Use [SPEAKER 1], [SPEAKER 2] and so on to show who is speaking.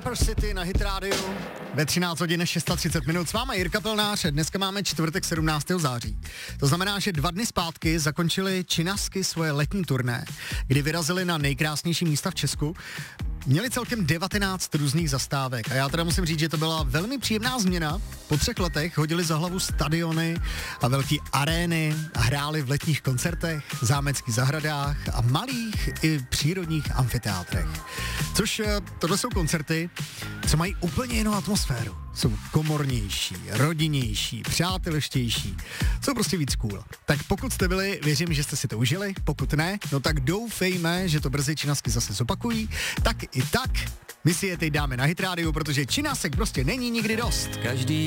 [SPEAKER 1] Rapper City na Hit Radio ve 13 hodin 630 minut. S vámi Jirka Pelnář, dneska máme čtvrtek 17. září. To znamená, že 2 dny zpátky zakončili Činasky svoje letní turné, kdy vyrazili na nejkrásnější místa v Česku. Měli celkem 19 různých zastávek a já teda musím říct, že to byla velmi příjemná změna. Po 3 letech hodili za hlavu stadiony a velký arény a hráli v letních koncertech, zámeckých zahradách a malých i přírodních amfiteátrech. Což tohle jsou koncerty, co mají úplně jinou atmosféru. Jsou komornější, rodinnější, přátelštější, jsou prostě víc cool. Tak pokud jste byli, věřím, že jste si to užili, pokud ne, no tak doufejme, že to brzy Činasky zase zopakují, tak i tak my si je teď dáme na Hit Radio, protože Činasek prostě není nikdy dost.
[SPEAKER 2] Každý